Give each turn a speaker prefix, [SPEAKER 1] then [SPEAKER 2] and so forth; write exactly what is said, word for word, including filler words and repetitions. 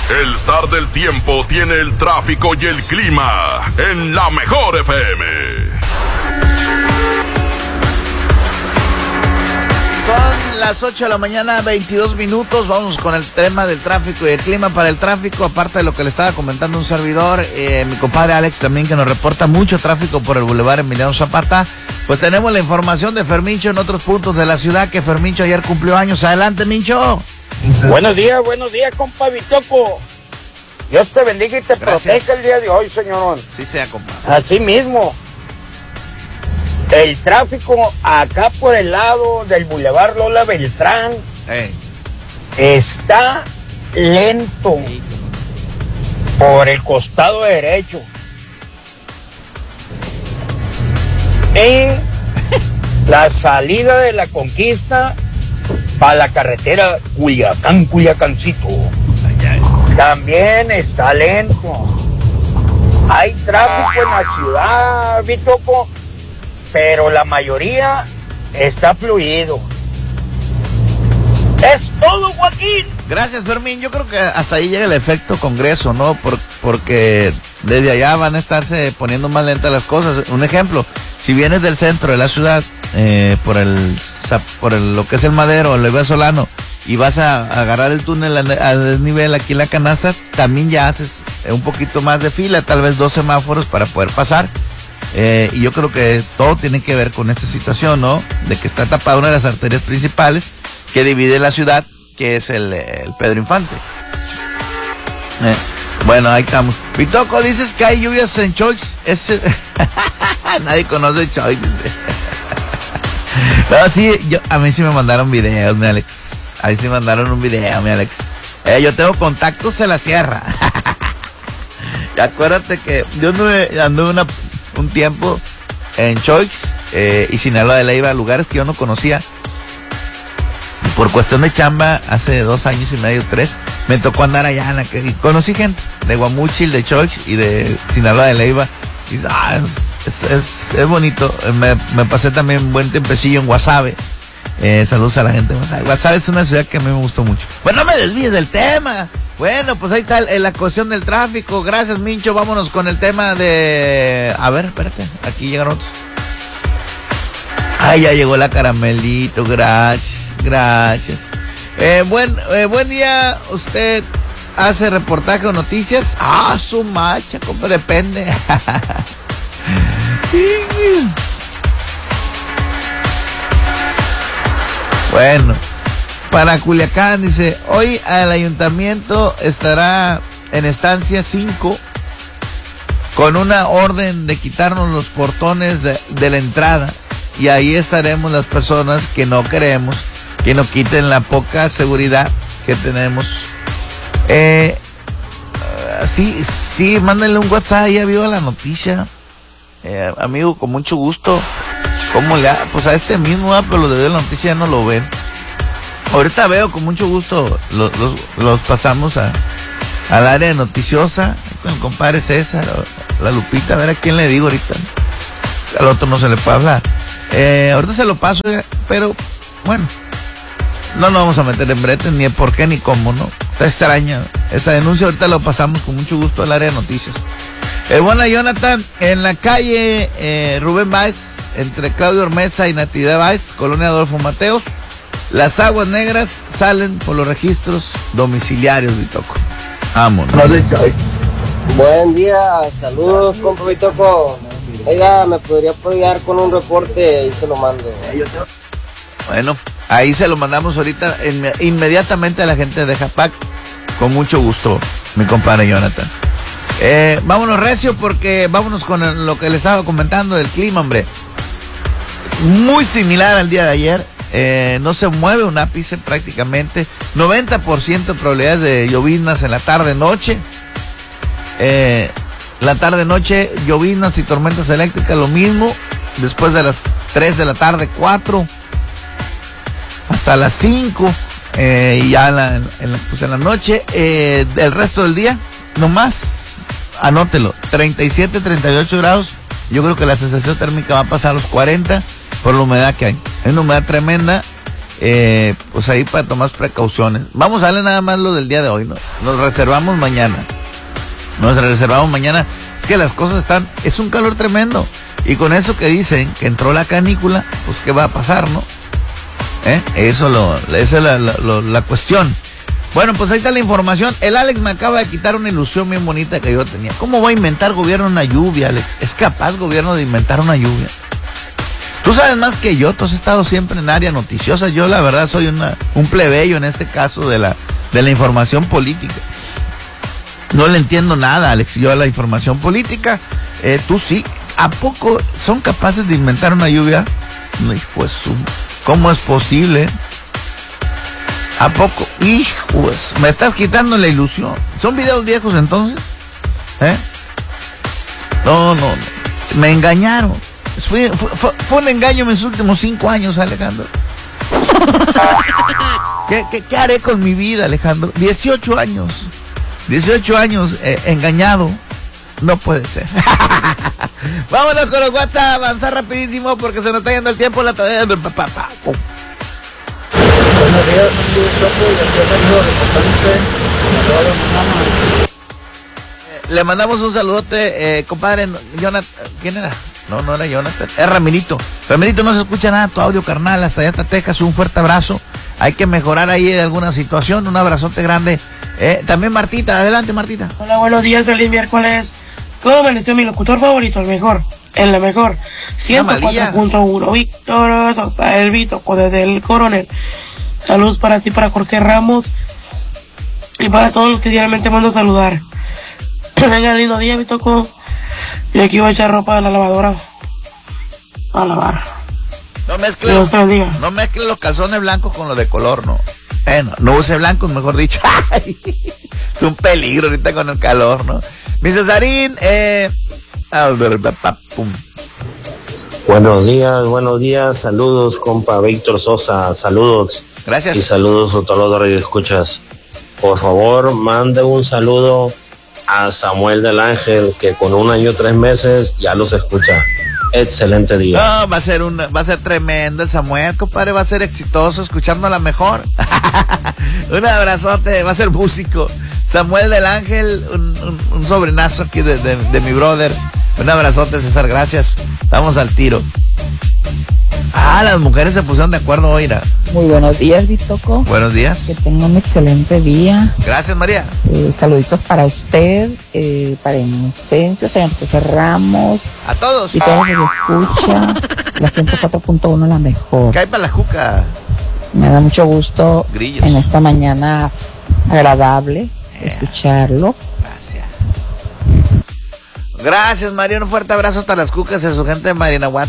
[SPEAKER 1] El zar del tiempo tiene el tráfico y el clima en la mejor F M.
[SPEAKER 2] Son las ocho de la mañana, veintidós minutos. Vamos con el tema del tráfico y el clima. Para el tráfico, aparte de lo que le estaba comentando un servidor, eh, mi compadre Alex también, que nos reporta mucho tráfico por el Boulevard Emiliano Zapata. Pues tenemos la información de Fermincho en otros puntos de la ciudad, que Fermincho ayer cumplió años. Adelante, Mincho.
[SPEAKER 3] Buenos días, buenos días, compa Vitoco. Dios te bendiga y te
[SPEAKER 2] Gracias.
[SPEAKER 3] proteja el día de hoy, señorón.
[SPEAKER 2] Sí sea, compa.
[SPEAKER 3] Así mismo. El tráfico acá por el lado del Boulevard Lola Beltrán
[SPEAKER 2] Hey.
[SPEAKER 3] está lento por el costado derecho. En la salida de la Conquista para la carretera Culiacán, Culiacancito. También está lento. Hay tráfico en la ciudad, Vitoco, pero la mayoría está fluido. Es todo, Joaquín.
[SPEAKER 2] Gracias, Fermín. Yo creo que hasta ahí llega el efecto Congreso, ¿no? Por, porque desde allá van a estarse poniendo más lentas las cosas. Un ejemplo, si vienes del centro de la ciudad, eh, por el por el, lo que es el Madero, el Eloy Solano, y vas a, a agarrar el túnel a, a desnivel aquí en la Canasta, también ya haces un poquito más de fila, tal vez dos semáforos para poder pasar. Eh, y yo creo que todo tiene que ver con esta situación, ¿no? De que está tapada una de las arterias principales que divide la ciudad, que es el, el Pedro Infante. Eh, bueno, ahí estamos. Vitoco, dices que hay lluvias en Choix. Ese... Nadie conoce Choix. No, sí, yo, a mí sí me mandaron videos, mi Alex. A mí sí me mandaron un video, mi Alex. Eh, yo tengo contactos en la sierra. Y acuérdate que yo anduve, anduve una, un tiempo en Choix eh, y Sinaloa de Leiva, lugares que yo no conocía. Por cuestión de chamba, hace dos años y medio, tres, me tocó andar allá en la que, y conocí gente de Guamúchil, de Choix y de Sinaloa de Leiva. Y ah, es, es, es bonito. Me, me pasé también un buen tiempecillo en Guasave. Eh, saludos a la gente de Guasave. Guasave es una ciudad que a mí me gustó mucho. Bueno, no me desvíes del tema. Bueno, pues ahí está el, la cuestión del tráfico. Gracias, Mincho. Vámonos con el tema de... A ver, espérate. Aquí llegaron otros. Ay, ya llegó la Caramelito. Gracias. Gracias. Eh, buen, eh, buen día. ¿Usted hace reportaje o noticias? Ah, su macha, compa, depende. Bueno, para Culiacán dice, hoy el ayuntamiento estará en estancia cinco con una orden de quitarnos los portones de, de la entrada, y ahí estaremos las personas que no queremos que nos quiten la poca seguridad que tenemos. Eh, uh, sí, sí, mándenle un WhatsApp, ya vio la noticia. Eh, amigo, con mucho gusto. ¿Cómo le ha? Pues a este mismo, ¿eh? Pero los de la noticia ya no lo ven. Ahorita veo con mucho gusto, los, los, los pasamos a, al área noticiosa, con el compadre César, la Lupita, a ver a quién le digo ahorita. Al otro no se le puede hablar. Eh, ahorita se lo paso, pero bueno. No nos vamos a meter en bretes, ni el por qué ni cómo, ¿no? Está extraña esa denuncia, ahorita lo pasamos con mucho gusto al área de noticias. El buena Jonathan, en la calle eh, Rubén Báez, entre Claudio Ormeza y Natividad Báez, Colonia Adolfo Mateos, las aguas negras salen por los registros domiciliarios, Vitoco. Vámonos.
[SPEAKER 4] Buen día, saludos, compa Vitoco. Oiga, ¿me podría apoyar con un reporte y se lo mando?
[SPEAKER 2] Bueno, ahí se lo mandamos ahorita inmediatamente a la gente de Japac. Con mucho gusto, mi compadre Jonathan. Eh, vámonos recio, porque vámonos con lo que le estaba comentando del clima, hombre. Muy similar al día de ayer. Eh, no se mueve un ápice prácticamente. noventa por ciento de probabilidades de lloviznas en la tarde-noche. Eh, la tarde-noche, lloviznas y tormentas eléctricas, lo mismo. Después de las tres de la tarde, cuatro. Hasta las cinco, eh, y ya en la, en, la, pues en la noche, eh, el resto del día, nomás, anótelo, treinta y siete, treinta y ocho grados. Yo creo que la sensación térmica va a pasar a los cuarenta por la humedad que hay. Hay una humedad tremenda, eh, pues ahí para tomar precauciones. Vamos a darle nada más lo del día de hoy, ¿no? Nos reservamos mañana. Nos reservamos mañana. Es que las cosas están, es un calor tremendo. Y con eso que dicen que entró la canícula, pues qué va a pasar, ¿no? ¿Eh? Eso lo, esa es la, la, la, la cuestión. Bueno, pues ahí está la información. El Alex me acaba de quitar una ilusión bien bonita que yo tenía. ¿Cómo va a inventar gobierno una lluvia, Alex? ¿Es capaz gobierno de inventar una lluvia? Tú sabes más que yo, tú has estado siempre en área noticiosa. Yo la verdad soy una, un plebeyo en este caso de la, de la información política. No le entiendo nada, Alex, yo a la información política. Eh, tú sí. ¿A poco son capaces de inventar una lluvia? No, hijo, ¿cómo es posible? ¿A poco? Hijo, me estás quitando la ilusión. ¿Son videos viejos entonces? ¿Eh? No, no, no. Me engañaron. Fue, fue, fue un engaño en mis últimos cinco años, Alejandro. ¿Qué, qué, qué haré con mi vida, Alejandro? dieciocho años. dieciocho años eh, engañado. No puede ser. Vámonos con los WhatsApp, avanzar rapidísimo porque se nos está yendo el tiempo. La tarea del papá.
[SPEAKER 5] Buenos días,
[SPEAKER 2] Le mandamos un saludote, eh, compadre. Jonathan, ¿quién era? No, no era Jonathan, es Ramirito. Ramirito, no se escucha nada tu audio, carnal, hasta allá hasta Texas. Un fuerte abrazo. Hay que mejorar ahí alguna situación. Un abrazote grande. Eh, también Martita, adelante Martita.
[SPEAKER 6] Hola, buenos días, feliz miércoles. ¿Cómo amaneció mi locutor favorito? El mejor, el la mejor. ciento cuatro punto uno, Víctor Sosa, el Vitoco desde el Coronel. Saludos para ti, para Jorge Ramos y para todos los que diariamente mando a saludar. Venga, lindo día, Vitoco. Y aquí voy a echar ropa de la lavadora a lavar.
[SPEAKER 2] No mezcle, no mezcle los calzones blancos con los de color, no. Bueno, no use blancos, mejor dicho. Es un peligro ahorita con el calor, ¿no? Mi Cesarín, eh...
[SPEAKER 7] Buenos días, buenos días, saludos, compa Víctor Sosa, saludos.
[SPEAKER 2] Gracias.
[SPEAKER 7] Y saludos a todos los radioescuchas. Por favor, mande un saludo a Samuel del Ángel, que con un año tres meses ya los escucha. Excelente día.
[SPEAKER 2] No, va a ser una, va a ser tremendo el Samuel, compadre, va a ser exitoso escuchándola mejor. Un abrazote, va a ser músico. Samuel del Ángel, un, un, un sobrinazo aquí de, de, de mi brother. Un abrazote, César, gracias. Estamos al tiro. Ah, las mujeres se pusieron de acuerdo hoy, ¿no?
[SPEAKER 8] Muy buenos días, Vitoco.
[SPEAKER 2] Buenos días.
[SPEAKER 8] Que tenga un excelente día.
[SPEAKER 2] Gracias, María.
[SPEAKER 8] Eh, saluditos para usted, eh, para Inocencio, señor José Ramos.
[SPEAKER 2] A todos.
[SPEAKER 8] Y todos los que escuchan. La ciento cuatro punto uno, la mejor.
[SPEAKER 2] ¿Qué hay para la juca?
[SPEAKER 8] Me da mucho gusto
[SPEAKER 2] Grillos.
[SPEAKER 8] En esta mañana agradable yeah. escucharlo.
[SPEAKER 2] Gracias. Gracias, María. Un fuerte abrazo hasta las cucas y a su gente de Marinaguá.